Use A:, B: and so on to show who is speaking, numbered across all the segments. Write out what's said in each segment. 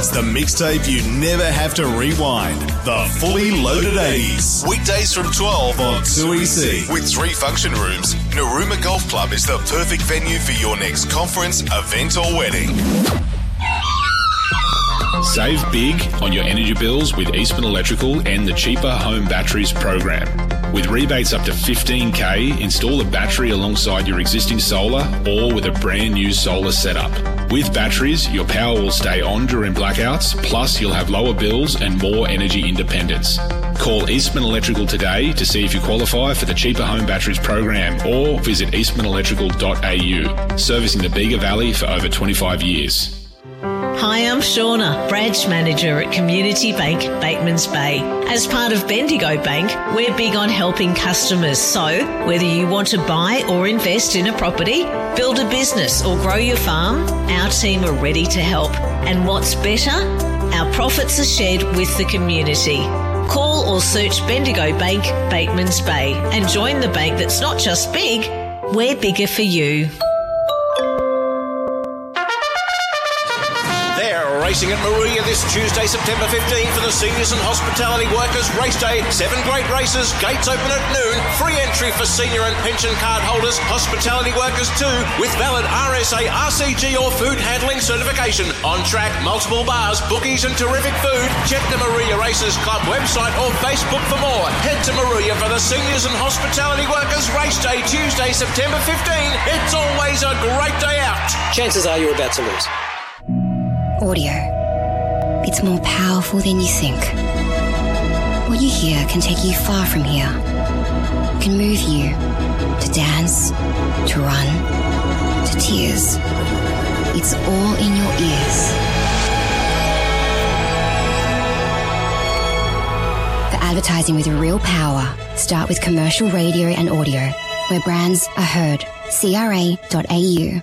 A: It's the mixtape you never have to rewind. The Fully Loaded 80s. Weekdays from 12 on 2EC. With 3 function rooms, Narooma Golf Club is the perfect venue for your next conference, event or wedding.
B: Save big on your energy bills with Eastman Electrical and the Cheaper Home Batteries program. With rebates up to $15,000, install a battery alongside your existing solar or with a brand new solar setup. With batteries, your power will stay on during blackouts, plus you'll have lower bills and more energy independence. Call Eastman Electrical today to see if you qualify for the Cheaper Home Batteries program or visit eastmanelectrical.au, servicing the Bega Valley for over 25 years.
C: Hi, I'm Shauna, branch manager at Community Bank, Batemans Bay. As part of Bendigo Bank, we're big on helping customers. So, whether you want to buy or invest in a property, build a business or grow your farm, our team are ready to help. And what's better? Our profits are shared with the community. Call or search Bendigo Bank, Batemans Bay and join the bank that's not just big, we're bigger for you.
D: Racing at Moruya this Tuesday, September 15 for the Seniors and Hospitality Workers Race Day. 7 great races, gates open at noon. Free entry for senior and pension card holders, hospitality workers too, with valid RSA, RCG or food handling certification. On track, multiple bars, bookies and terrific food. Check the Moruya Races Club website or Facebook for more. Head to Moruya for the Seniors and Hospitality Workers Race Day, Tuesday, September 15. It's always a great day out.
E: Chances are you're about to lose.
F: Audio. It's more powerful than you think. What you hear can take you far from here. Can move you to dance, to run, to tears. It's all in your ears. For advertising with real power, start with commercial radio and audio, where brands are heard. CRA.au.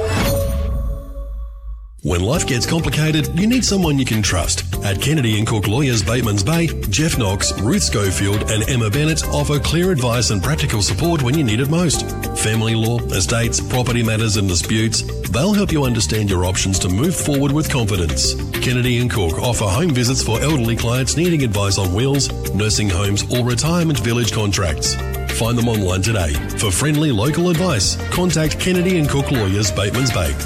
G: When life gets complicated, you need someone you can trust. At Kennedy & Cook Lawyers Batemans Bay, Jeff Knox, Ruth Schofield and Emma Bennett offer clear advice and practical support when you need it most. Family law, estates, property matters and disputes, they'll help you understand your options to move forward with confidence. Kennedy & Cook offer home visits for elderly clients needing advice on wills, nursing homes or retirement village contracts. Find them online today. For friendly local advice, contact Kennedy & Cook Lawyers Batemans Bay.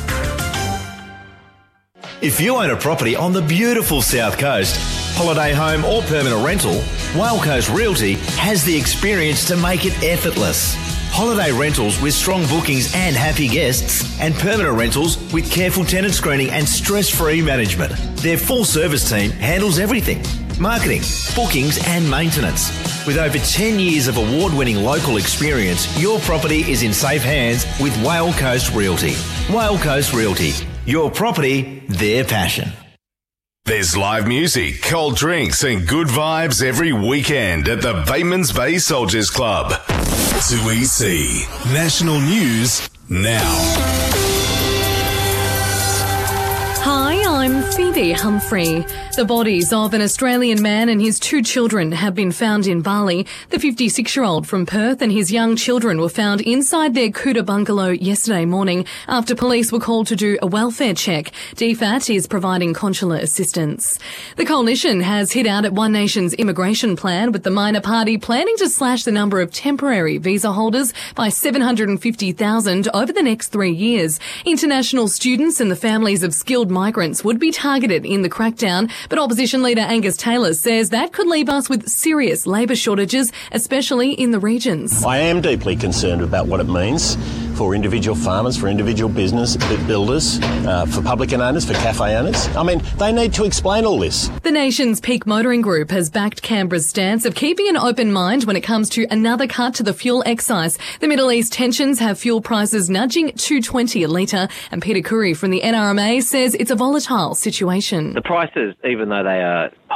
H: If you own a property on the beautiful South Coast, holiday home or permanent rental, Whale Coast Realty has the experience to make it effortless. Holiday rentals with strong bookings and happy guests, and permanent rentals with careful tenant screening and stress-free management. Their full service team handles everything: marketing, bookings and maintenance. With over 10 years of award-winning local experience, your property is in safe hands with Whale Coast Realty. Whale Coast Realty. Your property, their passion.
A: There's live music, cold drinks and good vibes every weekend at the Batemans Bay Soldiers Club. 2EC. National News now.
I: Hi, I'm Phoebe Humphrey. The bodies of an Australian man and his 2 children have been found in Bali. The 56-year-old from Perth and his young children were found inside their Kuta bungalow yesterday morning after police were called to do a welfare check. DFAT is providing consular assistance. The coalition has hit out at One Nation's immigration plan, with the minor party planning to slash the number of temporary visa holders by 750,000 over the next 3 years. International students and the families of skilled migrants would be targeted in the crackdown, but opposition leader Angus Taylor says that could leave us with serious labour shortages, especially in the regions.
J: I am deeply concerned about what it means for individual farmers, for individual business builders, for publican owners, for cafe owners. I mean, they need to explain all this.
I: The nation's peak motoring group has backed Canberra's stance of keeping an open mind when it comes to another cut to the fuel excise. The Middle East tensions have fuel prices nudging $2.20 a litre, and Peter Curry from the NRMA says it's a volatile situation.
K: The prices, even though they are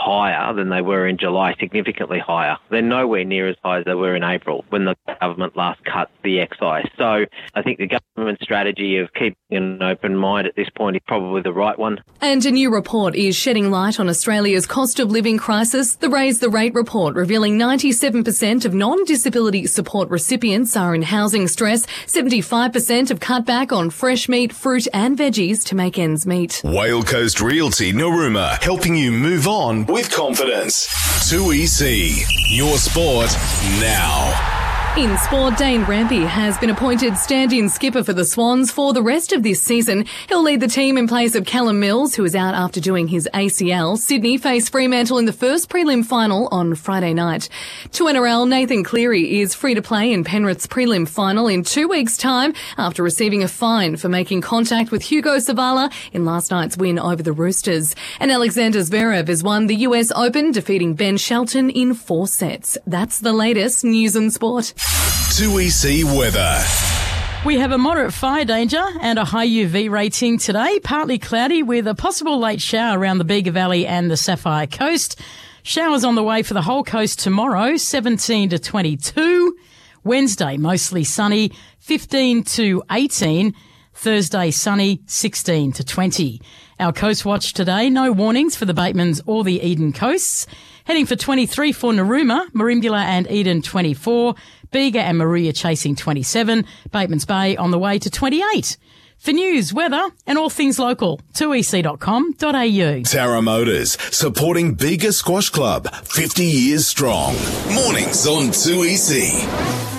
K: higher than they were in July, significantly higher. They're nowhere near as high as they were in April when the government last cut the excise. So I think the government strategy of keeping an open mind at this point is probably the right one.
I: And a new report is shedding light on Australia's cost of living crisis. The Raise the Rate report revealing 97% of non-disability support recipients are in housing stress. 75% have cut back on fresh meat, fruit and veggies to make ends meet.
A: Whale Coast Realty Narooma, helping you move on with confidence. 2EC, your sport now.
I: In sport, Dane Rampy has been appointed stand-in skipper for the Swans for the rest of this season. He'll lead the team in place of Callum Mills, who is out after doing his ACL. Sydney face Fremantle in the first prelim final on Friday night. To NRL, Nathan Cleary is free to play in Penrith's prelim final in 2 weeks' time after receiving a fine for making contact with Hugo Savala in last night's win over the Roosters. And Alexander Zverev has won the US Open, defeating Ben Shelton in 4 sets. That's the latest news and sport.
A: 2EC weather.
L: We have a moderate fire danger and a high UV rating today. Partly cloudy with a possible late shower around the Bega Valley and the Sapphire Coast. Showers on the way for the whole coast tomorrow, 17 to 22. Wednesday, mostly sunny, 15 to 18. Thursday, sunny, 16 to 20. Our Coast Watch today, no warnings for the Batemans or the Eden coasts. Heading for 23 for Narooma, Merimbula and Eden 24, Bega and Maria chasing 27, Batemans Bay on the way to 28. For news, weather and all things local, 2ec.com.au.
A: Tara Motors, supporting Bega Squash Club, 50 years strong. Mornings on 2EC.